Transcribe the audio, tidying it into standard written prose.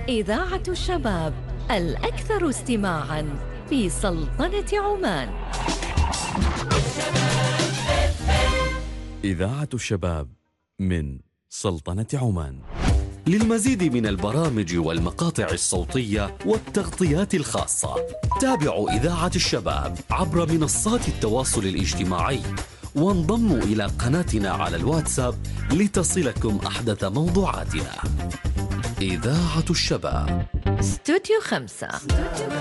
إذاعة الشباب الأكثر استماعاً في سلطنة عمان. إذاعة الشباب من سلطنة عمان. للمزيد من البرامج والمقاطع الصوتية والتغطيات الخاصة تابعوا إذاعة الشباب عبر منصات التواصل الاجتماعي، وانضموا إلى قناتنا على الواتساب لتصلكم أحدث موضوعاتنا. إذاعة الشباب، استوديو 5.